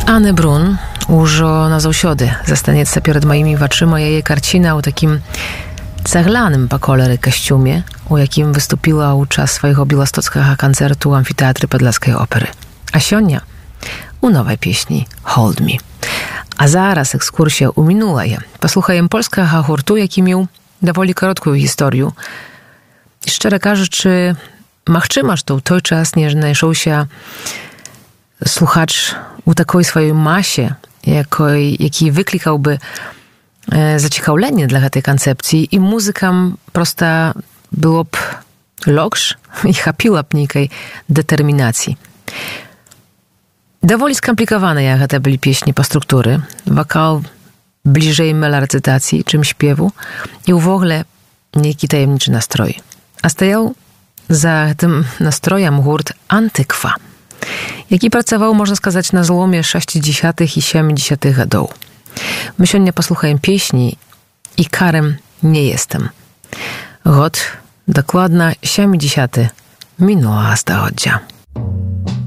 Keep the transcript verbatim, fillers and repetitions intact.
Анны Брун ўжо назаўсёды застанецца перад маімі вачыма яе карціна ў такім цагляным па колеры касцюме, у якім выступіла ў час свайго беластоцкага канцэрту ў амфітэатры падляшскай оперы. А сёння у новай песні «Hold Me». А зараз экскурсія ў мінулае. Паслухаем польскага гурту, які меў даволі кароткую гісторыю. І шчыра кажучы, магчыма, што ў той час не знайшоўся слухач у такой сваёй масе, якой, які выклікаў бы e, zaciekawlenie dla tej koncepcji i muzykam prosta było b loksz i chapiła b nikaj determinacji. Dowoli skomplikowane jak te byli pieśni po struktury, wokal bliżej melodyzacji, czym śpiewu i w ogóle niejaki tajemniczy nastrój. A stajał za tym nastrojem gurt Antykwa, jaki pracował, można сказać, na złomie sześćdziesiątych i siedemdziesiątych latów. My сегодня posłuchajmy pieśni i karem nie jestem. Rok dokładna siedemdziesiąty minęła stałodźia.